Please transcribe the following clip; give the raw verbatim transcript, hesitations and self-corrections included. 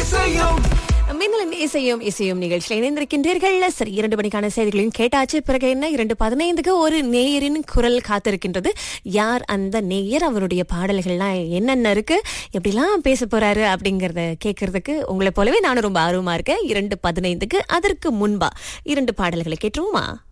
மின்னலின் இசையும் இசையும் நிகழ்ச்சியில் இணைந்திருக்கின்றீர்கள். சரி, இரண்டு மணிக்கான செய்திகளையும் கேட்டாச்சு. பிறகு என்ன, இரண்டு பதினைந்துக்கு ஒரு நேயரின் குரல் காத்திருக்கின்றது. யார் அந்த நேயர், அவருடைய பாடல்கள்லாம் என்னென்ன இருக்கு, எப்படிலாம் பேச போறாரு அப்படிங்கறத கேட்கறதுக்கு உங்களை போலவே நானும் ரொம்ப ஆர்வமா இருக்கேன். இரண்டு பதினைந்துக்கு அதற்கு முன்பா இரண்டு பாடல்களை கேட்டுருவோமா?